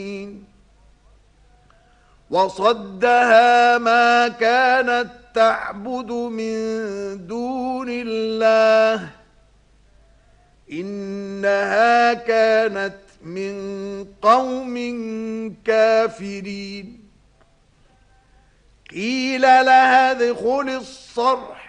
وصدها ما كانت تعبد من دون الله إنها كانت من قوم كافرين. قيل لها ادخل الصرح